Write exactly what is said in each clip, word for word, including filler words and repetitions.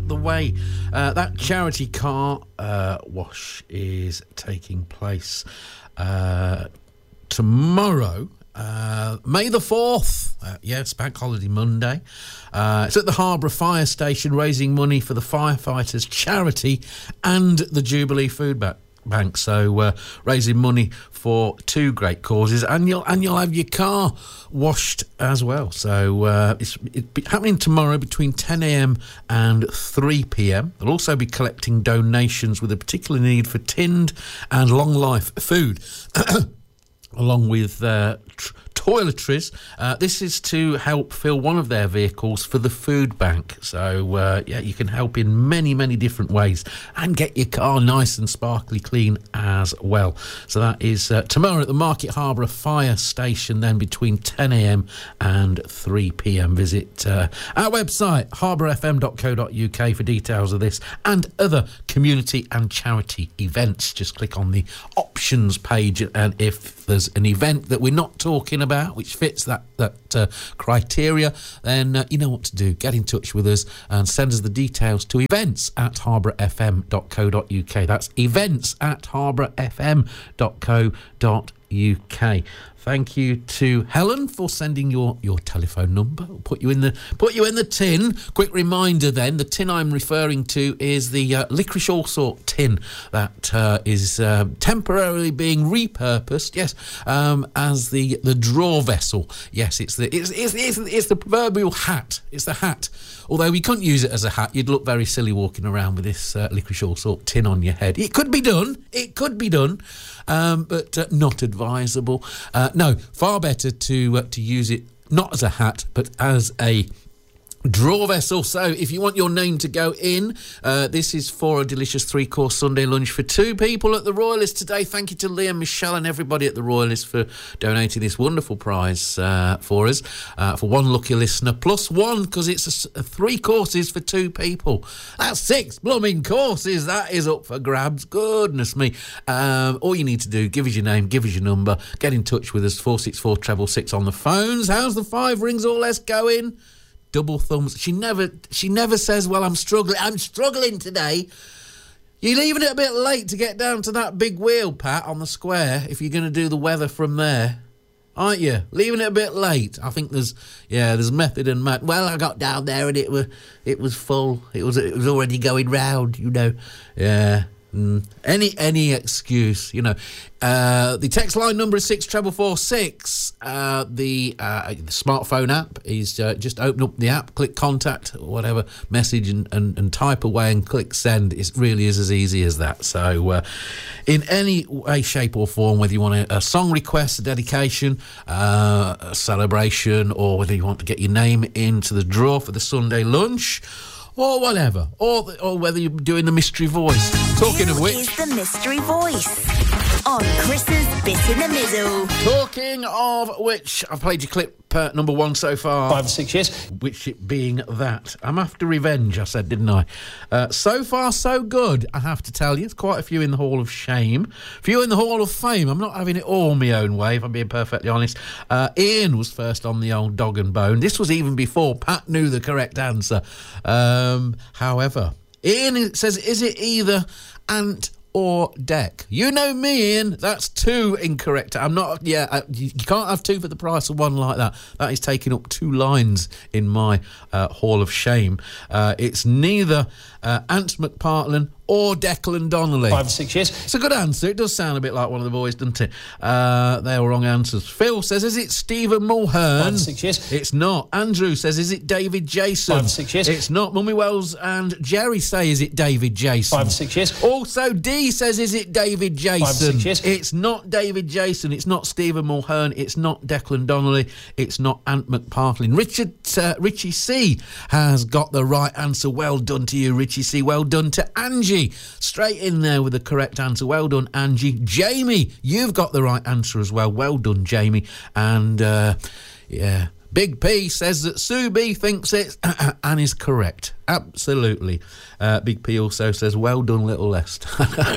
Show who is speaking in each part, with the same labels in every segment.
Speaker 1: the way. Uh, that charity car uh, wash is taking place uh, tomorrow. Uh, May the fourth, uh, yes, Bank Holiday Monday. Uh, it's at the Harborough Fire Station, raising money for the firefighters' charity and the Jubilee Food Bank. Bank, so uh, raising money for two great causes, and you'll and you'll have your car washed as well. So uh, it's it's happening tomorrow between ten a.m. and three p.m. They'll also be collecting donations with a particular need for tinned and long life food, along with uh, tr- toiletries. Uh, this is to help fill one of their vehicles for the food bank. So, uh, yeah, you can help in many, many different ways and get your car nice and sparkly clean as well. So that is uh, tomorrow at the Market Harborough Fire Station, then between ten a.m. and three p.m. Visit uh, our website, harbour f m dot co dot u k, for details of this and other community and charity events. Just click on the options page, and if there's an event that we're not talking about which fits that that uh, criteria, then uh, you know what to do. Get in touch with us and send us the details to events at harbour f m dot co dot u k. That's events at harbour f m dot co dot u k. Thank you to Helen for sending your, your telephone number. We'll put you in the put you in the tin. Quick reminder then, the tin I'm referring to is the uh, licorice allsort tin that uh, is uh, temporarily being repurposed, yes, um, as the, the draw vessel. Yes, it's the it's, it's it's it's the proverbial hat. It's the hat. Although we couldn't use it as a hat, you'd look very silly walking around with this uh, licorice allsort tin on your head. It could be done. It could be done. Um, but uh, not advisable. Uh, no, far better to uh, to use it not as a hat, but as a draw vessel. So if you want your name to go in, uh, this is for a delicious three-course Sunday lunch for two people at the Royalist today. Thank you to Liam, Michelle and everybody at the Royalist for donating this wonderful prize uh, for us, uh, for one lucky listener, plus one, because it's a, a three courses for two people. That's six blooming courses. That is up for grabs. Goodness me. Um, all you need to do, give us your name, give us your number, get in touch with us, four six four, six six six on the phones. How's the five rings or less going? Double thumbs. She never she never says, well, I'm struggling. I'm struggling today. You're leaving it a bit late to get down to that big wheel, Pat, on the square, if you're going to do the weather from there. Aren't you? Leaving it a bit late. I think there's, yeah, there's method and mad. Well, I got down there and it was, it was full. It was, it was already going round, you know. Yeah. Mm. Any any excuse, you know. Uh, the text line number is six treble four six. Uh, the, uh, the smartphone app is uh, just open up the app, click contact or whatever message, and, and, and type away and click send. It really is as easy as that. So, uh, in any way, shape, or form, whether you want a, a song request, a dedication, uh, a celebration, or whether you want to get your name into the draw for the Sunday lunch, or whatever, or or whether you're doing the mystery voice. Talking
Speaker 2: Who
Speaker 1: of which,
Speaker 2: is the mystery voice on Chris's Bit in the Middle.
Speaker 1: talking of which, I've played your clip uh, number one so far.
Speaker 3: Five or six years.
Speaker 1: Which it being that. I'm after revenge, I said, didn't I? Uh, so far, so good, I have to tell you. There's quite a few in the Hall of Shame. A few in the Hall of Fame. I'm not having it all my own way, if I'm being perfectly honest. Uh, Ian was first on the old dog and bone. This was even before Pat knew the correct answer. Um, however, Ian says, is it either Ant or Deck? You know me, Ian. That's two incorrect. I'm not, yeah, uh, you, you can't have two for the price of one like that. That is taking up two lines in my uh, Hall of Shame. Uh, it's neither uh, Ant McPartlin or Declan Donnelly.
Speaker 3: Five or six years.
Speaker 1: It's a good answer. It does sound a bit like one of the boys, doesn't it? Uh, they were wrong answers. Phil says, is it Stephen Mulhern?
Speaker 3: Five or six years.
Speaker 1: It's not. Andrew says, is it David Jason?
Speaker 3: Five or six years.
Speaker 1: It's not. Mummy Wells and Jerry say, is it David Jason?
Speaker 3: Five or six years.
Speaker 1: Also, D says, is it David Jason?
Speaker 3: Five or six years.
Speaker 1: It's not David Jason. It's not Stephen Mulhern. It's not Declan Donnelly. It's not Ant McPartlin. Richard, uh, Richie C has got the right answer. Well done to you, Richie C. Well done to Angie. Straight in there with the correct answer. Well done, Angie. Jamie, you've got the right answer as well. Well done, Jamie. And, uh, yeah, Big P says that Sue B thinks it's and is correct. Absolutely. Uh, Big P also says, well done, little Lest.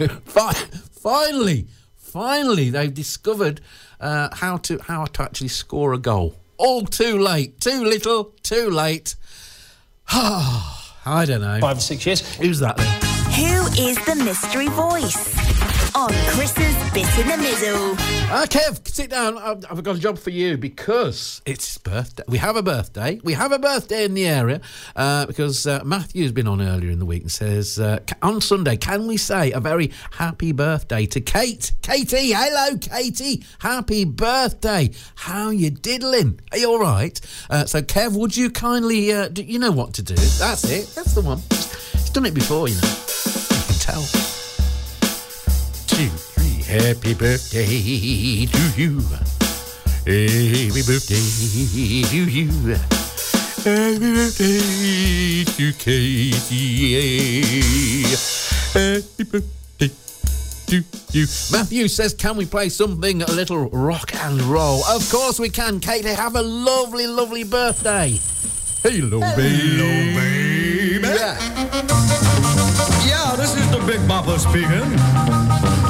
Speaker 1: Finally, finally, they've discovered uh, how to how to actually score a goal. All too late. Too little, too late. I don't know.
Speaker 3: Five or six years.
Speaker 1: Who's that then?
Speaker 2: Who is the mystery voice? On Chris's Bit in the Middle.
Speaker 1: Uh, Kev, sit down. I've, I've got a job for you because it's his birthday. We have a birthday. We have a birthday in the area uh, because uh, Matthew's been on earlier in the week and says, uh, on Sunday, can we say a very happy birthday to Kate? Katie, hello, Katie. Happy birthday. How you diddling? Are you all right? Uh, so, Kev, would you kindly, uh, do, you know what to do. That's it. That's the one. He's done it before, you know. You can tell. Two, three, happy birthday to you. Happy birthday to you. Happy birthday to Katie. Happy birthday to you. Matthew says, can we play something a little rock and roll? Of course we can, Katie. Have a lovely, lovely birthday. Hello, baby.
Speaker 4: Hello, baby.
Speaker 1: Yeah.
Speaker 4: Yeah, this is the Big Bopper speaking.